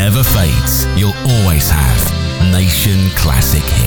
never fades. You'll always have Nation Classic Hits.